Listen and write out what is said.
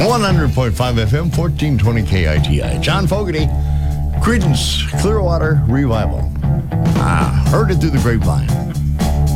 100.5 FM, 1420 KITI. John Fogerty, Creedence Clearwater Revival. Heard it through the grapevine.